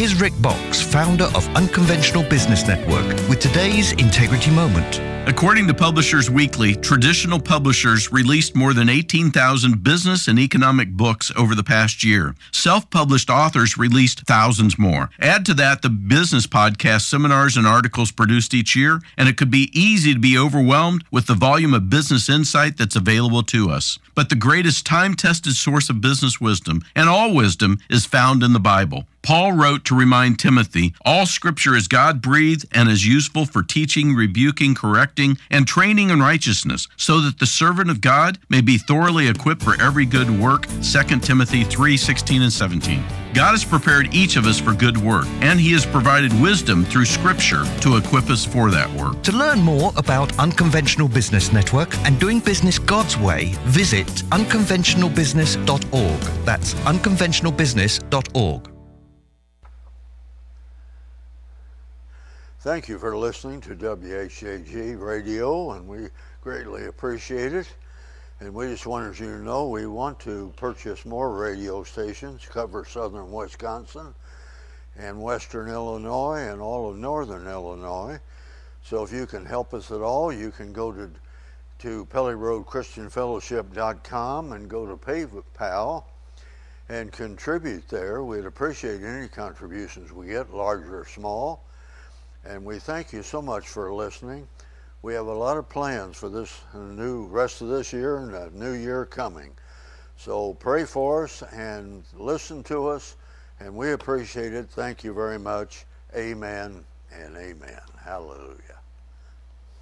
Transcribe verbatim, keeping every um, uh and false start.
Here's Rick Box, founder of Unconventional Business Network, with today's Integrity Moment. According to Publishers Weekly, traditional publishers released more than eighteen thousand business and economic books over the past year. Self-published authors released thousands more. Add to that the business podcast, seminars, and articles produced each year, and it could be easy to be overwhelmed with the volume of business insight that's available to us. But the greatest time-tested source of business wisdom, and all wisdom, is found in the Bible. Paul wrote to remind Timothy, all Scripture is God-breathed and is useful for teaching, rebuking, correcting, and training in righteousness, so that the servant of God may be thoroughly equipped for every good work, Second Timothy three sixteen and seventeen. God has prepared each of us for good work, and He has provided wisdom through Scripture to equip us for that work. To learn more about Unconventional Business Network and doing business God's way, visit unconventional business dot org. That's unconventional business dot org. Thank you for listening to W H A G Radio, and we greatly appreciate it. And we just wanted you to know we want to purchase more radio stations, cover southern Wisconsin and western Illinois and all of northern Illinois. So if you can help us at all, you can go to, to Pelly Road Christian Fellowship dot com and go to PayPal and contribute there. We'd appreciate any contributions we get, large or small. And we thank you so much for listening. We have a lot of plans for this new rest of this year and a new year coming. So pray for us and listen to us, and we appreciate it. Thank you very much. Amen and amen. Hallelujah.